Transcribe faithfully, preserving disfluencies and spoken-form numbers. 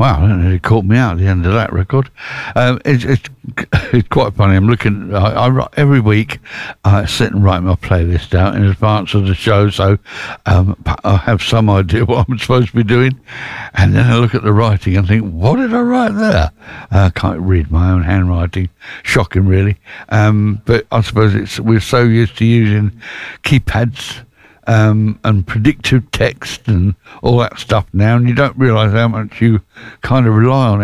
Wow, that nearly caught me out at the end of that record. Um, it's, it's it's quite funny. I'm looking. I, I write- every week I sit and write my playlist out in advance of the show, so um, I have some idea what I'm supposed to be doing. And then I look at the writing and think, what did I write there? Uh, I can't read my own handwriting. Shocking, really. Um, but I suppose it's we're so used to using keypads. Um, and predictive text and all that stuff now, and you don't realise how much you kind of rely on it.